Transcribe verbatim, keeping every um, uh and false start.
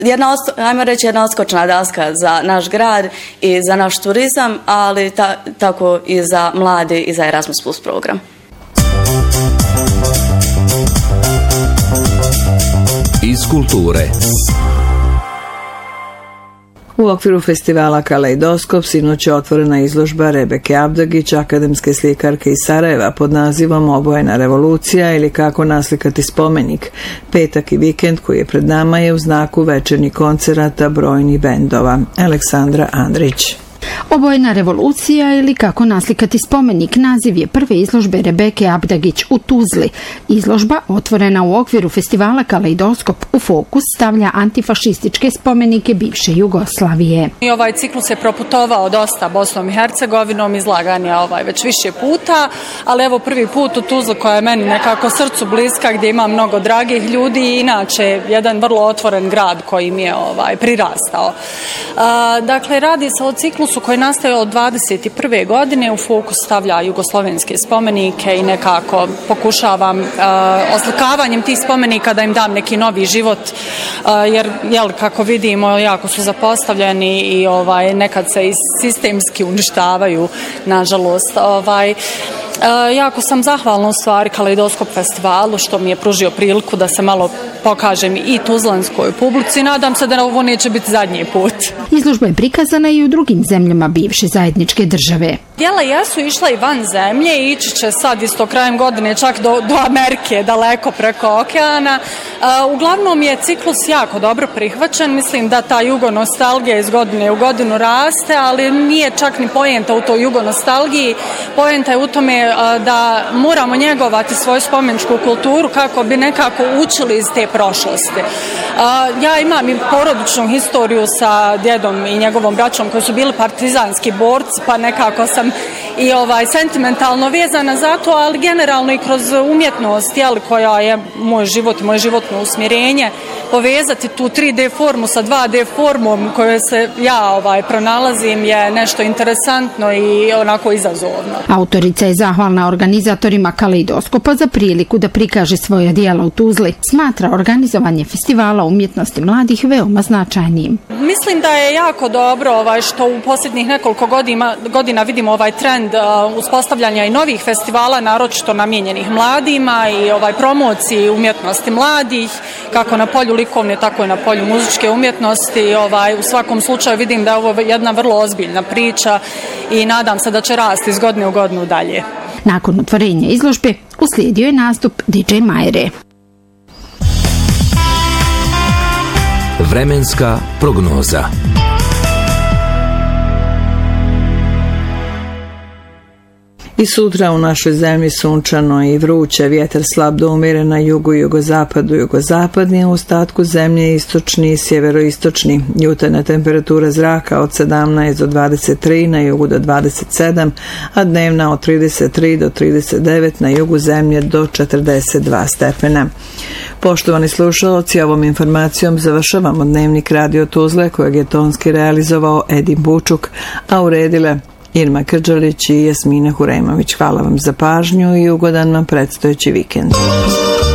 jedna, ajmo reći, jedna odskočna daska za naš grad i za naš turizam, ali ta, tako i za mlade i za Erasmus Plus program. Iz kulture. U okviru festivala Kaleidoskop sinoć je otvorena izložba Rebeke Abdagić, akademske slikarke iz Sarajeva, pod nazivom Obojena revolucija ili kako naslikati spomenik. Petak i vikend koji je pred nama je u znaku večernjih koncerata brojnih bendova. Aleksandra Andrić. Obojena revolucija ili kako naslikati spomenik naziv je prve izložbe Rebeke Abdagić u Tuzli. Izložba, otvorena u okviru festivala Kaleidoskop, u fokus stavlja antifašističke spomenike bivše Jugoslavije. I ovaj ciklus je proputovao dosta Bosnom i Hercegovinom, izlagan je ovaj već više puta, ali evo prvi put u Tuzli koja je meni nekako srcu bliska, gdje ima mnogo dragih ljudi i inače jedan vrlo otvoren grad koji mi je ovaj prirastao. A, dakle, radi se o ciklusu koji nastaje od dvadeset prve godine, u fokus stavlja jugoslovenske spomenike i nekako pokušavam uh, oslikavanjem tih spomenika da im dam neki novi život, uh, jer jel, kako vidimo jako su zapostavljeni i ovaj, nekad se i sistemski uništavaju, nažalost. Ovaj, Uh, jako sam zahvalna u stvari Kaleidoskop festivalu što mi je pružio priliku da se malo pokažem i tuzlanskoj publici. Nadam se da ovo neće biti zadnji put. Izložba je prikazana i u drugim zemljama bivše zajedničke države. Dijela jesu išla i van zemlje i ići će sad isto krajem godine čak do, do Amerike, daleko preko okeana. Uh, uglavnom je ciklus jako dobro prihvaćen. Mislim da ta jugonostalgija iz godine u godinu raste, ali nije čak ni poenta u toj jugonostalgiji. Poenta je u tome da moramo njegovati svoju spomeničku kulturu kako bi nekako učili iz te prošlosti. Ja imam i porodičnu historiju sa djedom i njegovom braćom koji su bili partizanski borci, pa nekako sam i ovaj sentimentalno vezana za to, ali generalno i kroz umjetnost, jel, koja je moj život i moje životno usmjerenje, povezati tu tri D formu sa dva D formom kojoj se ja ovaj pronalazim je nešto interesantno i onako izazovno. Autorica je zahvalna organizatorima Kaleidoskopa za priliku da prikaže svoja djela u Tuzli. Smatra organizovanje festivala umjetnosti mladih veoma značajnim. Mislim da je jako dobro ovaj, što u posljednjih nekoliko godina, godina vidimo ovaj trend uh, uspostavljanja i novih festivala, naročito namijenjenih mladima i ovaj promociji umjetnosti mladih, kako na polju likovne, tako i na polju muzičke umjetnosti. Ovaj, u svakom slučaju vidim da je ovo jedna vrlo ozbiljna priča i nadam se da će rasti iz godine u godinu dalje. Nakon otvorenja izložbe uslijedio je nastup D J Majre. Vremenska prognoza. I sutra u našoj zemlji sunčano i vruće, vjetar slab do umjeren na jugu, jugozapadu, jugozapadni, u ostatku zemlje istočni i sjeveroistočni. Jutarnja temperatura zraka od sedamnaest do dvadeset tri, na jugu do dvadeset sedam, a dnevna od trideset tri do trideset devet, na jugu zemlje do četrdeset dva stepena. Poštovani slušalci, ovom informacijom završavamo dnevnik Radio Tuzle kojeg je tonski realizovao Edin Bučuk, a uredile Irma Krđalić i Jasmina Hurejmović. Hvala vam za pažnju i ugodan vam predstojeći vikend.